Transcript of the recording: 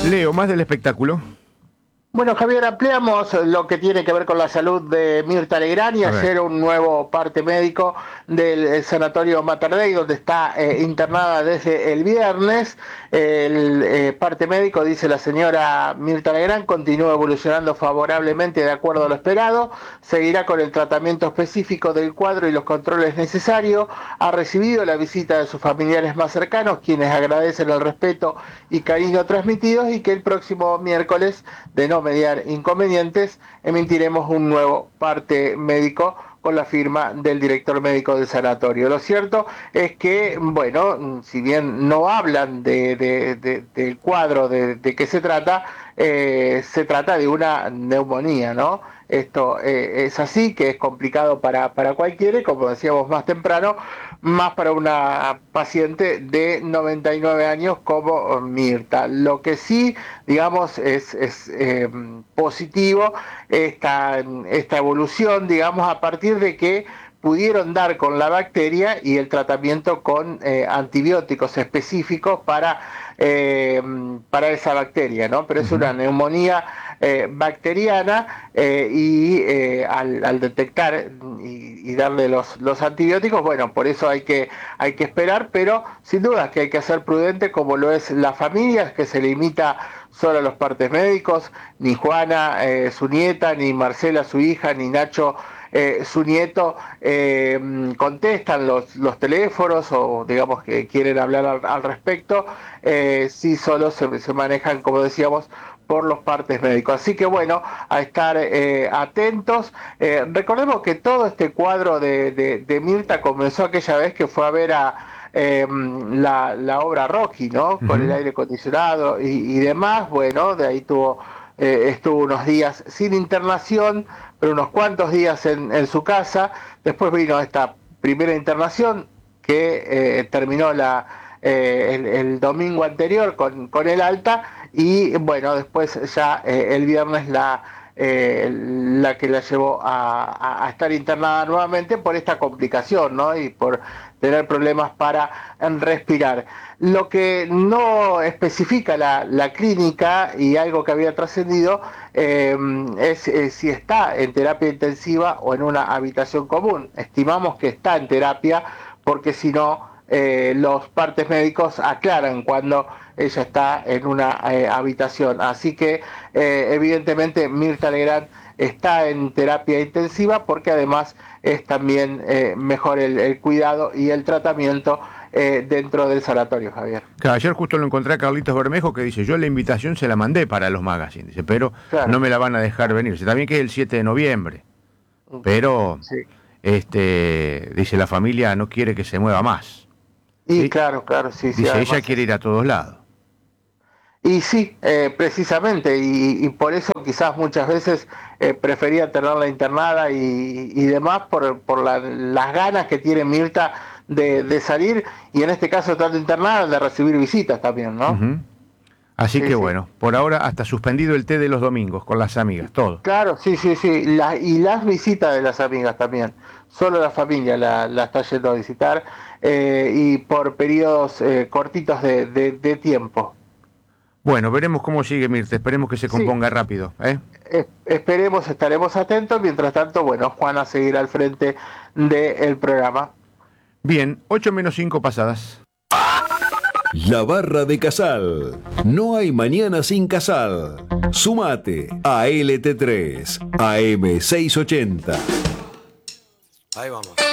Leo, más del espectáculo. Bueno, Javier, ampliamos lo que tiene que ver con la salud de Mirta Legrand y A ver. ayer un nuevo parte médico del sanatorio Mater Dei, donde está internada desde el viernes. El parte médico, dice la señora Mirta Legrand, continúa evolucionando favorablemente de acuerdo a lo esperado, seguirá con el tratamiento específico del cuadro y los controles necesarios, ha recibido la visita de sus familiares más cercanos, quienes agradecen el respeto y cariño transmitidos, y que el próximo miércoles, de no mediar inconvenientes, emitiremos un nuevo parte médico con la firma del director médico del sanatorio. Lo cierto es que, bueno, si bien no hablan del cuadro de qué se trata de una neumonía, ¿no? Esto es así, que es complicado para cualquiera, y como decíamos más temprano, más para una paciente de 99 años como Mirta. Lo que sí, digamos, es positivo esta evolución, digamos, a partir de que pudieron dar con la bacteria y el tratamiento con antibióticos específicos para esa bacteria, ¿no? Pero es una neumonía bacteriana, al detectar y darle los antibióticos, bueno, por eso hay que esperar, pero sin duda que hay que ser prudente, como lo es la familia, que se limita solo a los partes médicos. Ni Juana, su nieta, ni Marcela, su hija, ni Nacho, su nieto, contestan los teléfonos, o digamos que quieren hablar al respecto. Sí, solo se manejan, como decíamos, por los partes médicos. Así que bueno, a estar atentos. Recordemos que todo este cuadro de Mirta comenzó aquella vez que fue a ver la obra Rocky, ¿no? Con el aire acondicionado y demás. Bueno, de ahí estuvo unos días sin internación, pero unos cuantos días en su casa. Después vino esta primera internación que terminó el domingo anterior con el alta, y bueno, después ya el viernes la que la llevó a estar internada nuevamente por esta complicación, ¿no? Y por tener problemas para respirar. Lo que no especifica la clínica, y algo que había trascendido, es si está en terapia intensiva o en una habitación común. Estimamos que está en terapia, porque si no, los partes médicos aclaran cuando ella está en una habitación. Así que evidentemente Mirta Legrand está en terapia intensiva, porque además es también mejor el cuidado y el tratamiento dentro del sanatorio, Javier. Claro, ayer justo lo encontré a Carlitos Bermejo, que dice: yo la invitación se la mandé para los magazines, dice, pero no Claro. me la van a dejar venir. Dice, también que es el 7 de noviembre, pero Sí. dice, la familia no quiere que se mueva más. Y ¿Sí? claro, claro, sí, sí, Dice, ella además. quiere ir a todos lados. Y sí, precisamente, y por eso quizás muchas veces prefería tenerla internada y demás, por las ganas que tiene Mirta de salir, y en este caso, estando internada, de recibir visitas también, ¿no? Ujú. Así Sí, que sí. bueno, por ahora hasta suspendido el té de los domingos con las amigas, todo. Claro, sí, sí, sí. Y las visitas de las amigas también. Solo la familia la está yendo a visitar, y por periodos cortitos de tiempo. Bueno, veremos cómo sigue Mirta, esperemos que se Sí, componga rápido, ¿eh? esperemos, estaremos atentos. Mientras tanto, bueno, Juana seguirá al frente del programa. Bien, 8 menos 5 pasadas. La Barra de Casal. No hay mañana sin Casal. Sumate a LT3, AM680. Ahí vamos.